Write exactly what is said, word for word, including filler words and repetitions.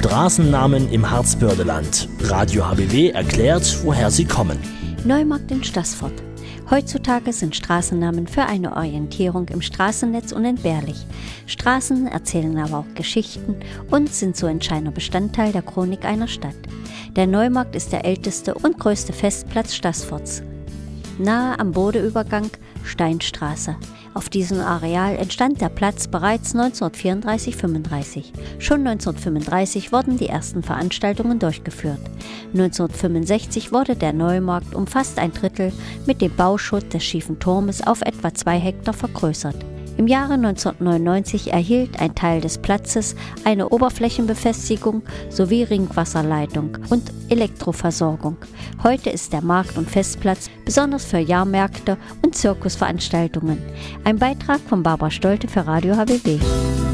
Straßennamen im Harzbördeland. Radio H B W erklärt, woher sie kommen. Neumarkt in Staßfurt. Heutzutage sind Straßennamen für eine Orientierung im Straßennetz unentbehrlich. Straßen erzählen aber auch Geschichten und sind so entscheidender Bestandteil der Chronik einer Stadt. Der Neumarkt ist der älteste und größte Festplatz Staßfurts. Nahe am Bodeübergang Steinstraße. Auf diesem Areal entstand der Platz bereits neunzehnhundertvierunddreißig fünfunddreißig. Schon neunzehnhundertfünfunddreißig wurden die ersten Veranstaltungen durchgeführt. neunzehnhundertfünfundsechzig wurde der Neumarkt um fast ein Drittel mit dem Bauschutt des schiefen Turmes auf etwa zwei Hektar vergrößert. Im Jahre neunzehnhundertneunundneunzig erhielt ein Teil des Platzes eine Oberflächenbefestigung sowie Ringwasserleitung und Elektroversorgung. Heute ist der Markt- und Festplatz besonders für Jahrmärkte und Zirkusveranstaltungen. Ein Beitrag von Barbara Stolte für Radio H B W.